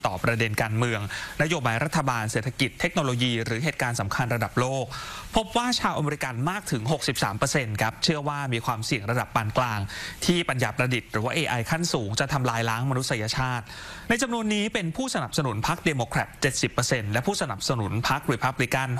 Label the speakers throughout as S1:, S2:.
S1: ต่อประเด็นการเมืองนโยบายรัฐบาลเศรษฐกิจเทคโนโลยีหรือเหตุการณ์สำคัญระดับโลกพบว่าชาวอเมริกันมากถึง 63% ครับเชื่อว่ามีความเสี่ยงระดับปานกลางที่ปัญญาประดิษฐ์หรือว่า AI ขั้นสูงจะทำลายล้างมนุษยชาติในจำนวนนี้เป็นผู้สนับสนุนพรรคเดโมแครต 70% และผู้สนับสนุนพรรครีพับลิกัน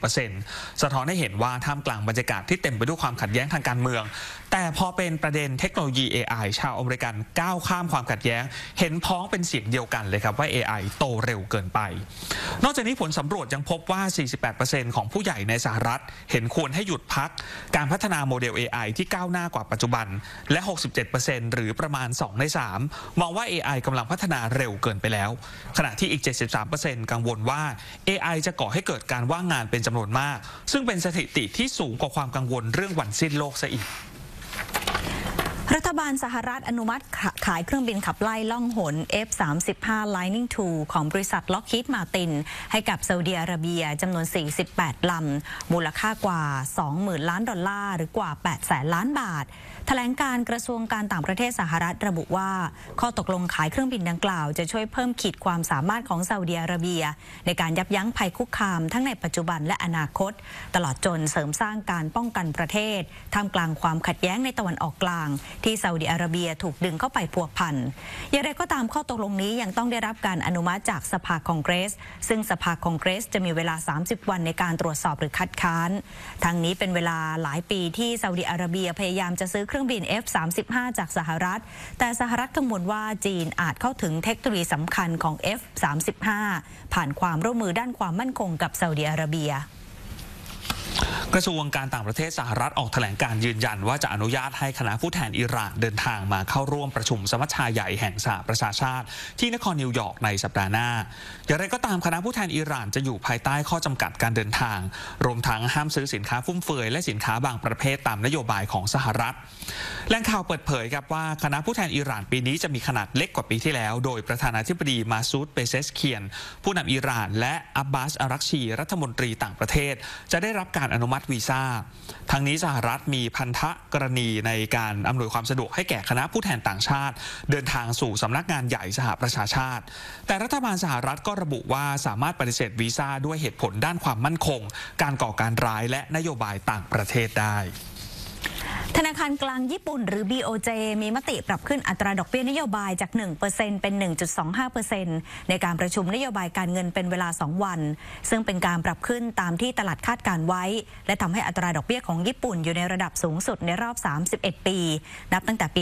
S1: 60% สะท้อนให้เห็นว่าท่ามกลางบรรยากาศที่เต็มไปด้วยความขัดแย้งทางการเมืองแต่พอเป็นประเด็นเทคโนโลยี AI ชาวอเมริกันก้าวข้ามความขัดแย้งเห็นพ้องเป็นเสียงเดียวกันเลยครับว่า AI โตเร็วเกินไปนอกจากนี้ผลสำรวจยังพบว่า 48% ของผู้ใหญ่ในสหรัฐเห็นควรให้หยุดพักการพัฒนาโมเดล AI ที่ก้าวหน้ากว่าปัจจุบันและ 67% หรือประมาณ 2 ใน 3 มองว่า AI กำลังพัฒนาเร็วเกินไปแล้วขณะที่อีก 73% กังวลว่า AI จะก่อให้เกิดการว่างงานเป็นจำนวนมากซึ่งเป็นสถิติที่สูงกว่าความกังวลเรื่องวันสิ้นโลกซะอีก
S2: รัฐบาลสหรัฐอนุมัติขายเครื่องบินขับไล่ล่องหน F-35 Lightning II ของบริษัท Lockheed Martin ให้กับซาอุดิอาระเบียจำนวน 48 ลำมูลค่ากว่า 20,000 ล้านดอลลาร์หรือกว่า 800,000 ล้านบาทแถลงการกระทรวงการต่างประเทศสหรัฐระบุว่าข้อตกลงขายเครื่องบินดังกล่าวจะช่วยเพิ่มขีดความสามารถของซาอุดิอาระเบียในการยับยั้งภัยคุกคามทั้งในปัจจุบันและอนาคตตลอดจนเสริมสร้างการป้องกันประเทศท่ามกลางความขัดแย้งในตะวันออกกลางที่ซาอุดิอาระเบียถูกดึงเข้าไปพัวพันอย่างไรก็ตามข้อตกลงนี้ยังต้องได้รับการอนุมัติจากสภาคองเกรสซึ่งสภาคองเกรสจะมีเวลา30 วันในการตรวจสอบหรือคัดค้านทั้งนี้เป็นเวลาหลายปีที่ซาอุดิอาระเบียพยายามจะซื้อเครื่องบิน F-35 จากสหรัฐแต่สหรัฐกังวลว่าจีนอาจเข้าถึงเทคโนโลยีสำคัญของ F-35 ผ่านความร่วมมือด้านความมั่นคงกับซาอุดิอาระเบีย
S1: กระทรวงการต่างประเทศสหรัฐออกแถลงการยืนยันว่าจะอนุญาตให้คณะผู้แทนอิหร่านเดินทางมาเข้าร่วมประชุมสมัชชาใหญ่แห่งสหประชาชาติที่นครนิวยอร์กในสัปดาห์หน้าอย่างไรก็ตามคณะผู้แทนอิหร่านจะอยู่ภายใต้ข้อจำกัดการเดินทางรวมทั้งห้ามซื้อสินค้าฟุ่มเฟือยและสินค้าบางประเภทตามนโยบายของสหรัฐแหล่งข่าวเปิดเผยครับว่าคณะผู้แทนอิหร่านปีนี้จะมีขนาดเล็กกว่าปีที่แล้วโดยประธานาธิบดีมาซูดเปเซสเคียนผู้นำอิหร่านและอับบาสอารักชีรัฐมนตรีต่างประเทศจะได้รับการอนุมัติวีซ่าทั้งนี้สหรัฐมีพันธกรณีในการอำนวยความสะดวกให้แก่คณะผู้แทนต่างชาติเดินทางสู่สำนักงานใหญ่สหประชาชาติแต่รัฐบาลสหรัฐก็ระบุว่าสามารถปฏิเสธวีซ่าด้วยเหตุผลด้านความมั่นคงการก่อการร้ายและนโยบายต่างประเทศได้
S2: ธนาคารกลางญี่ปุ่นหรือ BOJ มีมติปรับขึ้นอัตราดอกเบี้ยนโยบายจาก 1% เป็น 1.25% ในการประชุมนโยบายการเงินเป็นเวลา 2 วันซึ่งเป็นการปรับขึ้นตามที่ตลาดคาดการไว้และทำให้อัตราดอกเบี้ยของญี่ปุ่นอยู่ในระดับสูงสุดในรอบ 31 ปีนับตั้งแต่ปี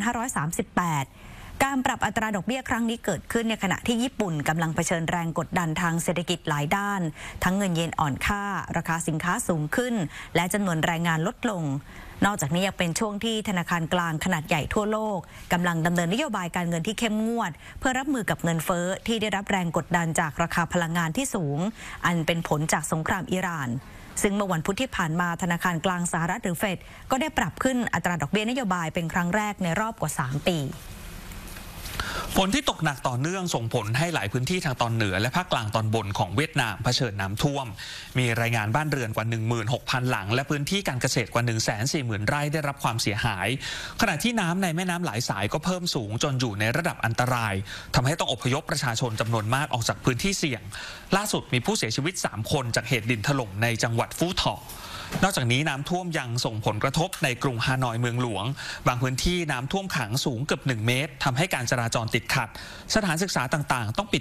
S2: 2538การปรับอัตราดอกเบี้ยครั้งนี้เกิดขึ้นในขณะที่ญี่ปุ่นกำลังเผชิญแรงกดดันทางเศรษฐกิจหลายด้านทั้งเงินเยนอ่อนค่าราคาสินค้าสูงขึ้นและจำนวนแรงงานลดลงนอกจากนี้ยังเป็นช่วงที่ธนาคารกลางขนาดใหญ่ทั่วโลกกำลังดำเนินนโยบายการเงินที่เข้มงวดเพื่อรับมือกับเงินเฟ้อที่ได้รับแรงกดดันจากราคาพลังงานที่สูงอันเป็นผลจากสงครามอิหร่านซึ่งเมื่อวันพุธที่ผ่านมาธนาคารกลางสหรัฐหรือเฟดก็ได้ปรับขึ้นอัตราดอกเบี้ยนโยบายเป็นครั้งแรกในรอบกว่า3 ปี
S1: ฝนที่ตกหนักต่อเนื่องส่งผลให้หลายพื้นที่ทางตอนเหนือและภาคกลางตอนบนของเวียดนามเผชิญน้ำท่วมมีรายงานบ้านเรือนกว่า 16,000 หลังและพื้นที่การเกษตรกว่า 140,000 ไร่ได้รับความเสียหายขณะที่น้ำในแม่น้ำหลายสายก็เพิ่มสูงจนอยู่ในระดับอันตรายทำให้ต้องอพยพประชาชนจำนวนมากออกจากพื้นที่เสี่ยงล่าสุดมีผู้เสียชีวิต3 คนจากเหตุดินถล่มในจังหวัดฟู่ถ่อนอกจากนี้น้ำท่วมยังส่งผลกระทบในกรุงฮานอยเมืองหลวงบางพื้นที่น้ำท่วมขังสูงเกือบ1 เมตรทำให้การจราจรติดขัดสถานศึกษาต่างๆต้องปิด